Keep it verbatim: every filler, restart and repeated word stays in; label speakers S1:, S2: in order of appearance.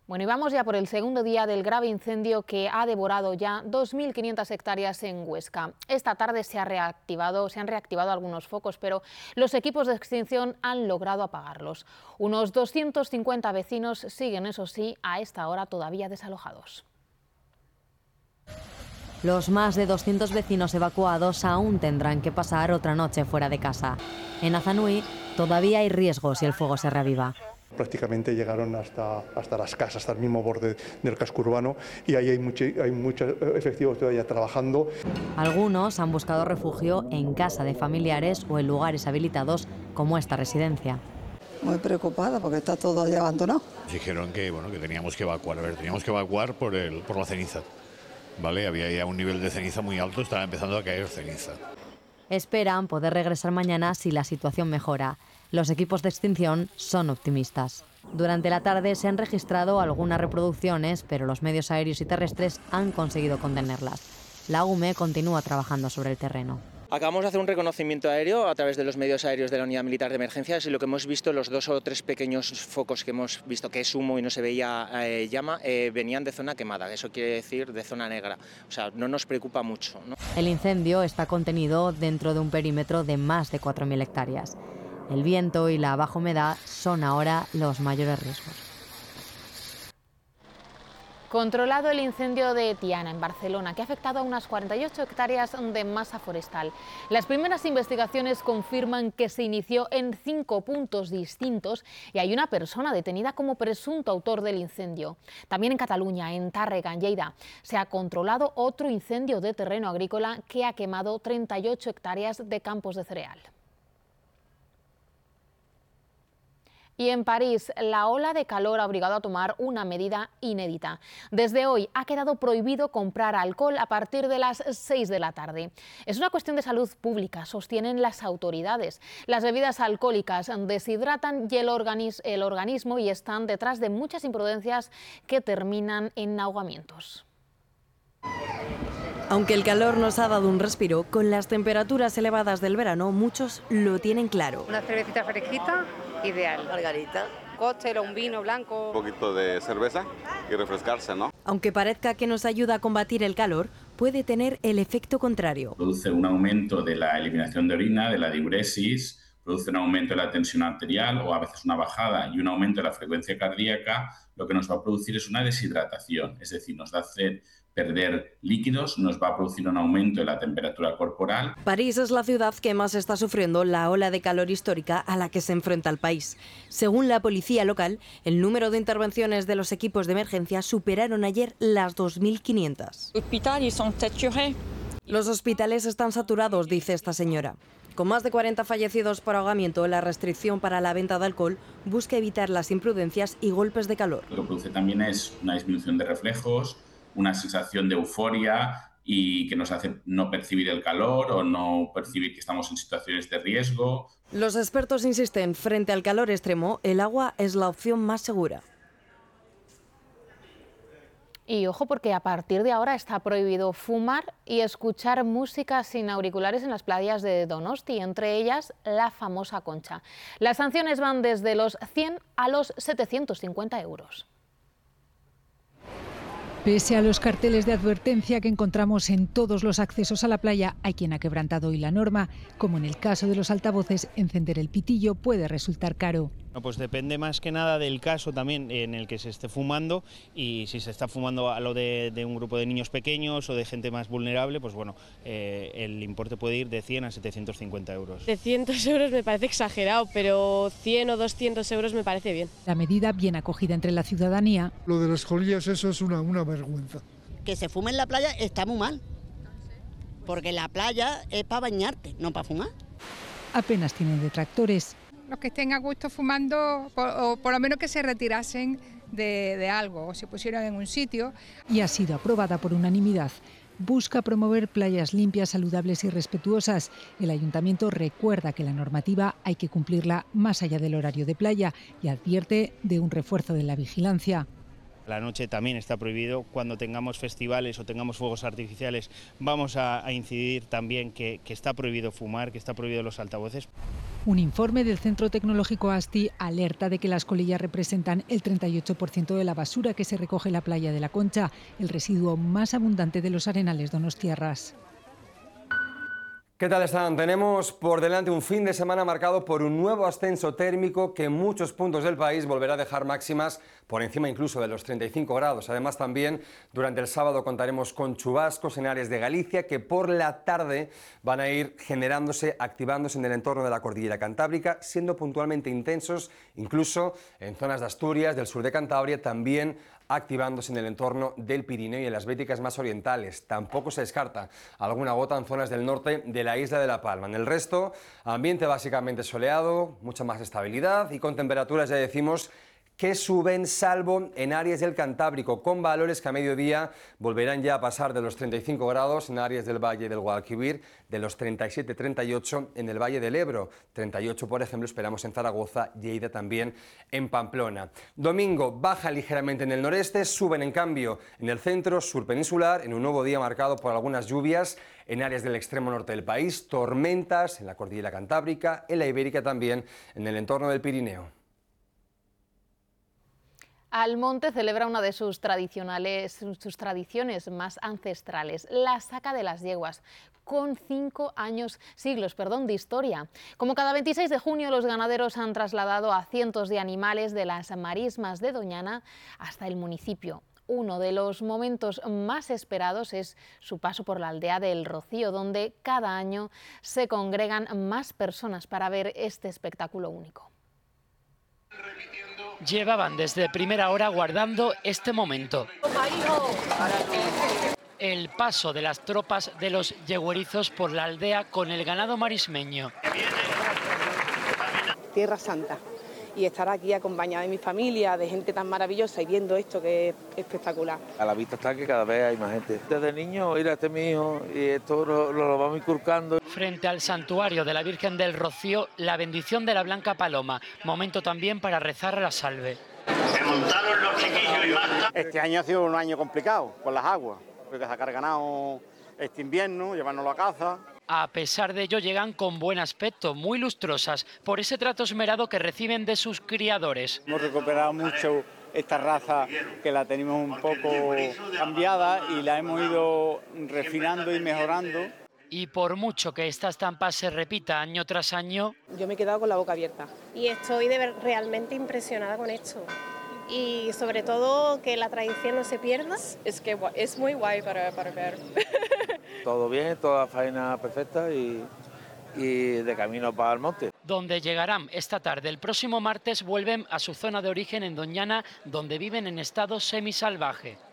S1: Bueno, y vamos ya por el segundo día del grave incendio que ha devorado ya dos mil quinientas hectáreas en Huesca. Esta tarde se, ha reactivado, se han reactivado algunos focos, pero los equipos de extinción han logrado apagarlos. Unos doscientos cincuenta vecinos siguen, eso sí, a esta hora todavía desalojados.
S2: Los más de doscientos vecinos evacuados aún tendrán que pasar otra noche fuera de casa. En Azanui todavía hay riesgo si el fuego se reaviva.
S3: Prácticamente llegaron hasta, hasta las casas, hasta el mismo borde del casco urbano, y ahí hay, mucho, hay muchos efectivos todavía trabajando.
S2: Algunos han buscado refugio en casa de familiares o en lugares habilitados como esta residencia.
S4: Muy preocupada porque está todo ya abandonado.
S5: Dijeron que, bueno, que teníamos que evacuar, a ver, teníamos que evacuar por, el, por la ceniza. ¿Vale? Había ya un nivel de ceniza muy alto, estaba empezando a caer ceniza.
S2: Esperan poder regresar mañana si la situación mejora. Los equipos de extinción son optimistas. Durante la tarde se han registrado algunas reproducciones, pero los medios aéreos y terrestres han conseguido contenerlas. La U M E continúa trabajando sobre el terreno.
S6: Acabamos de hacer un reconocimiento aéreo a través de los medios aéreos de la Unidad Militar de Emergencias y lo que hemos visto, los dos o tres pequeños focos que hemos visto, que es humo y no se veía eh, llama, eh, venían de zona quemada, eso quiere decir de zona negra. O sea, no nos preocupa mucho, ¿no?
S2: El incendio está contenido dentro de un perímetro de más de cuatro mil hectáreas. El viento y la baja humedad son ahora los mayores riesgos.
S1: Controlado el incendio de Tiana, en Barcelona, que ha afectado a unas cuarenta y ocho hectáreas de masa forestal. Las primeras investigaciones confirman que se inició en cinco puntos distintos y hay una persona detenida como presunto autor del incendio. También en Cataluña, en Tàrrega, en Lleida, se ha controlado otro incendio de terreno agrícola que ha quemado treinta y ocho hectáreas de campos de cereal. Y en París, la ola de calor ha obligado a tomar una medida inédita. Desde hoy ha quedado prohibido comprar alcohol a partir de las seis de la tarde. Es una cuestión de salud pública, sostienen las autoridades. Las bebidas alcohólicas deshidratan y el, organis- el organismo y están detrás de muchas imprudencias que terminan en ahogamientos.
S7: Aunque el calor nos ha dado un respiro, con las temperaturas elevadas del verano, muchos lo tienen claro.
S8: Una cervecita fresquita, ideal.
S7: Margarita.
S8: Cóctel o un vino blanco.
S9: Un poquito de cerveza y refrescarse, ¿no?
S7: Aunque parezca que nos ayuda a combatir el calor, puede tener el efecto contrario.
S10: Produce un aumento de la eliminación de orina, de la diuresis, produce un aumento de la tensión arterial o a veces una bajada y un aumento de la frecuencia cardíaca. Lo que nos va a producir es una deshidratación, es decir, nos va a hacer perder líquidos, nos va a producir un aumento de la temperatura corporal.
S7: París es la ciudad que más está sufriendo la ola de calor histórica a la que se enfrenta el país. Según la policía local, el número de intervenciones de los equipos de emergencia superaron ayer las dos mil quinientas. Los hospitales están saturados, dice esta señora. Con más de cuarenta fallecidos por ahogamiento, la restricción para la venta de alcohol busca evitar las imprudencias y golpes de calor.
S10: Lo que produce también es una disminución de reflejos, una sensación de euforia y que nos hace no percibir el calor o no percibir que estamos en situaciones de riesgo.
S7: Los expertos insisten, frente al calor extremo, el agua es la opción más segura.
S1: Y ojo, porque a partir de ahora está prohibido fumar y escuchar música sin auriculares en las playas de Donosti, entre ellas la famosa Concha. Las sanciones van desde los cien a los setecientos cincuenta euros.
S11: Pese a los carteles de advertencia que encontramos en todos los accesos a la playa, hay quien ha quebrantado hoy la norma. Como en el caso de los altavoces, encender el pitillo puede resultar caro.
S12: No, pues depende más que nada del caso también en el que se esté fumando, y si se está fumando a lo de, de un grupo de niños pequeños o de gente más vulnerable, pues bueno, eh, el importe puede ir de cien a setecientos cincuenta euros.
S13: setecientos euros me parece exagerado, pero cien o doscientos euros me parece bien.
S11: La medida bien acogida entre la ciudadanía.
S14: Lo de las colillas, eso es una, una vergüenza.
S15: Que se fume en la playa está muy mal, porque la playa es para bañarte, no para fumar.
S11: Apenas tienen detractores.
S16: Los que estén a gusto fumando, por, o por lo menos que se retirasen de, de algo, o se pusieran en un sitio.
S11: Y ha sido aprobada por unanimidad. Busca promover playas limpias, saludables y respetuosas. El ayuntamiento recuerda que la normativa hay que cumplirla más allá del horario de playa y advierte de un refuerzo de la vigilancia.
S12: La noche también está prohibido. Cuando tengamos festivales o tengamos fuegos artificiales, vamos a, a incidir también que, que está prohibido fumar, que está prohibido los altavoces.
S11: Un informe del Centro Tecnológico ASTI alerta de que las colillas representan el treinta y ocho por ciento de la basura que se recoge en la playa de la Concha, el residuo más abundante de los arenales donostiarras.
S17: ¿Qué tal están? Tenemos por delante un fin de semana marcado por un nuevo ascenso térmico que en muchos puntos del país volverá a dejar máximas por encima incluso de los treinta y cinco grados. Además, también durante el sábado contaremos con chubascos en áreas de Galicia que por la tarde van a ir generándose, activándose en el entorno de la cordillera cantábrica, siendo puntualmente intensos incluso en zonas de Asturias, del sur de Cantabria, también activándose en el entorno del Pirineo y en las Béticas más orientales. Tampoco se descarta alguna gota en zonas del norte de la isla de La Palma. En el resto, ambiente básicamente soleado, mucha más estabilidad y con temperaturas, ya decimos, que suben, salvo en áreas del Cantábrico, con valores que a mediodía volverán ya a pasar de los treinta y cinco grados en áreas del Valle del Guadalquivir, de los treinta y siete treinta y ocho en el Valle del Ebro, treinta y ocho por ejemplo esperamos en Zaragoza, Lleida también en Pamplona. Domingo baja ligeramente en el noreste, suben en cambio en el centro, sur peninsular, en un nuevo día marcado por algunas lluvias en áreas del extremo norte del país, tormentas en la cordillera Cantábrica, en la Ibérica también, en el entorno del Pirineo.
S1: Almonte celebra una de sus, tradicionales, sus tradiciones más ancestrales, la saca de las yeguas, con cinco años, siglos perdón, de historia. Como cada veintiséis de junio, los ganaderos han trasladado a cientos de animales de las marismas de Doñana hasta el municipio. Uno de los momentos más esperados es su paso por la aldea del Rocío, donde cada año se congregan más personas para ver este espectáculo único.
S18: Llevaban desde primera hora guardando este momento. El paso de las tropas de los yeguerizos por la aldea con el ganado marismeño.
S19: Tierra Santa. Y estar aquí acompañada de mi familia, de gente tan maravillosa y viendo esto que es espectacular.
S20: A la vista está que cada vez hay más gente. Desde niño, ir a este mi hijo y esto lo, lo vamos inculcando.
S18: Frente al santuario de la Virgen del Rocío, la bendición de la Blanca Paloma, momento también para rezar la salve.
S21: Se montaron los chiquillos y basta.
S22: Este año ha sido un año complicado con las aguas, porque sacar ganado este invierno, llevárnoslo a caza.
S18: A pesar de ello llegan con buen aspecto, muy lustrosas, por ese trato esmerado que reciben de sus criadores.
S22: Hemos recuperado mucho esta raza que la tenemos un poco cambiada y la hemos ido refinando y mejorando.
S18: Y por mucho que esta estampa se repita año tras año...
S19: Yo me he quedado con la boca abierta.
S23: Y estoy de ver, realmente impresionada con esto. Y sobre todo que la tradición no se pierda.
S24: Es que es muy guay para, para ver.
S20: Todo bien, toda faena perfecta y, y de camino para el monte.
S18: Donde llegarán esta tarde. El próximo martes vuelven a su zona de origen en Doñana, donde viven en estado semisalvaje.